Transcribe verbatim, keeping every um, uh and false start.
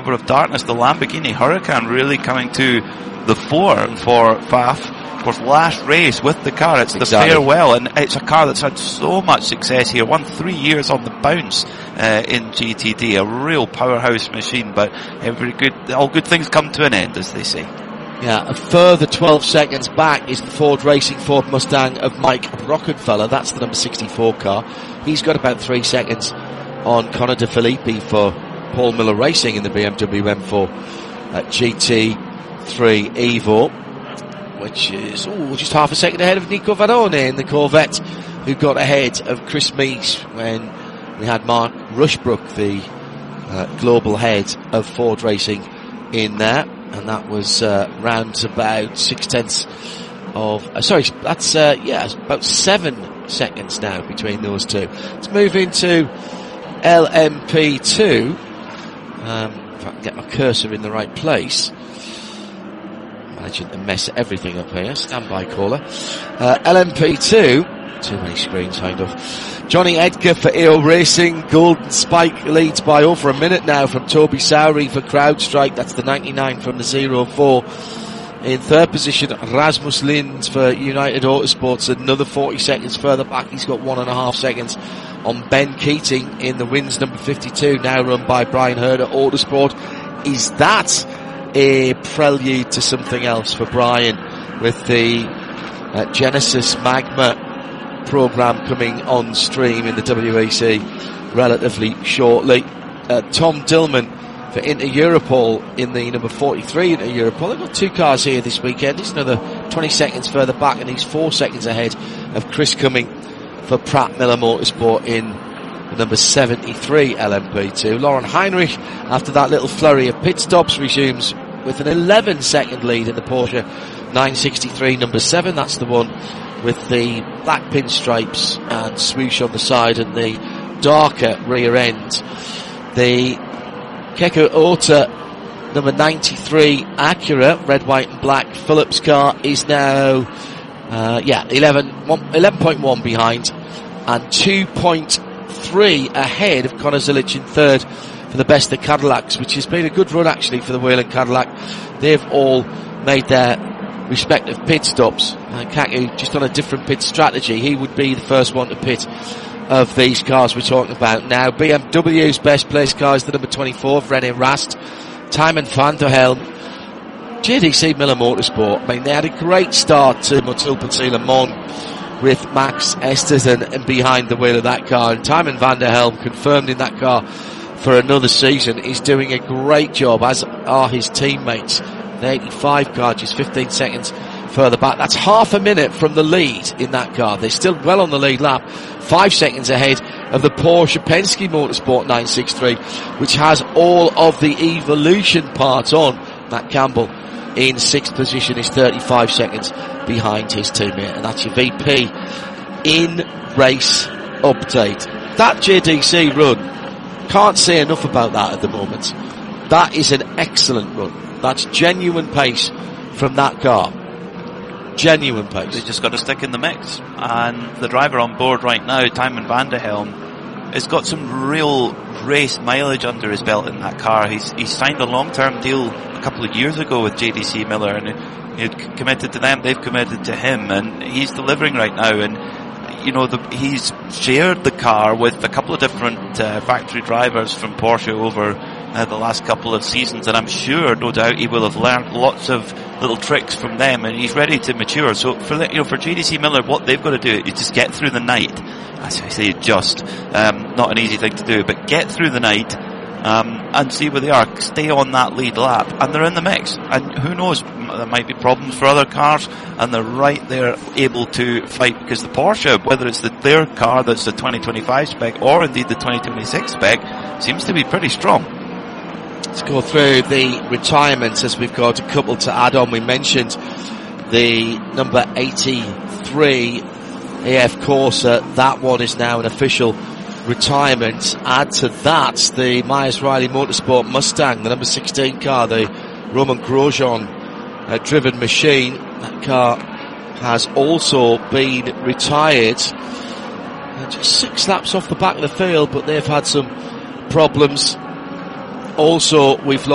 cover of darkness. The Lamborghini Huracan really coming to the fore for Faf. Of course, last race with the car, it's exactly. the farewell, and it's a car that's had so much success here. Won three years on the bounce uh, in G T D, a real powerhouse machine. But every good, all good things come to an end, as they say. Yeah, a further twelve seconds back is the Ford Racing Ford Mustang of Mike Rockenfeller. That's the number sixty-four car. He's got about three seconds on Connor De Filippi for Paul Miller Racing in the B M W M four at G T three Evo, which is ooh, just half a second ahead of Nico Varone in the Corvette, who got ahead of Chris Mees when we had Mark Rushbrook, the uh, global head of Ford Racing, in there. And that was uh, round about six tenths of, uh, sorry, that's, uh, yeah, about seven seconds now between those two. Let's move into L M P two. Um, if I can get my cursor in the right place. Managing to mess everything up here. Standby caller. Uh, L M P two. Too many screens, kind of. Johnny Edgar for E O Racing. Golden Spike leads by over a minute now from Toby Sowry for CrowdStrike. That's the ninety-nine from the zero four. In third position, Rasmus Linds for United Autosports. Another forty seconds further back. He's got one and a half seconds on Ben Keating in the wins number fifty-two, now run by Brian Herder Autosport. Is that a prelude to something else for Brian with the uh, Genesis Magma program coming on stream in the W E C relatively shortly? Uh, Tom Dillman for Inter Europol in the number forty-three Inter Europol. They've got two cars here this weekend. He's another twenty seconds further back, and he's four seconds ahead of Chris Cumming for Pratt Miller Motorsport in the number seventy-three L M P two. Lauren Heinrich, after that little flurry of pit stops, resumes with an eleven second lead in the Porsche nine sixty-three number seven. That's the one with the black pinstripes and swoosh on the side and the darker rear end. The Keke Ota number ninety-three Acura, red, white and black Phillips car, is now uh, yeah eleven point one behind and two point three ahead of Conor Zilic in third for the best of Cadillacs, which has been a good run actually for the Whelen Cadillac. They've all made their respective pit stops. Uh, Kaku just on a different pit strategy. He would be the first one to pit of these cars we're talking about now. B M W's best placed car is the number twenty-four, René Rast. Tymon van der Helm, J D C Miller Motorsport. I mean, they had a great start to Motul Le Mans with Max Esterson and behind the wheel of that car. And Tymon van der Helm, confirmed in that car for another season, is doing a great job, as are his teammates. The eighty-five car just fifteen seconds further back. That's half a minute from the lead in that car. They're still well on the lead lap, five seconds ahead of the Porsche Penske Motorsport nine sixty-three, which has all of the Evolution parts on. Matt Campbell in sixth position is thirty-five seconds behind his teammate, and that's your V P in race update. That J D C run, can't say enough about that at the moment. That is an excellent run. That's genuine pace from that car. Genuine pace. They just got to stick in the mix. And the driver on board right now, Tymon van der Helm, has got some real race mileage under his belt in that car. He's he signed a long-term deal a couple of years ago with J D C Miller, and he had committed to them, they've committed to him, and he's delivering right now. And you know, the, he's shared the car with a couple of different uh, factory drivers from Porsche over uh, the last couple of seasons, and I'm sure, no doubt, he will have learned lots of little tricks from them, and he's ready to mature. So for the, you know, for J D C Miller, what they've got to do is just get through the night. As I say, just um, not an easy thing to do, but get through the night um, and see where they are. Stay on that lead lap, and they're in the mix. And who knows, there might be problems for other cars, and they're right there able to fight, because the Porsche, whether it's the, their car that's the twenty twenty-five spec or indeed the twenty twenty-six spec, seems to be pretty strong. Let's go through the retirements, as we've got a couple to add on. We mentioned the number eighty-three A F Corsa. That one is now an official retirement. Add to that the Myers Riley Motorsport Mustang, the number sixteen car, the Roman Grosjean uh, driven machine. That car has also been retired. Uh, just six laps off the back of the field, but they've had some problems. Also, we've lost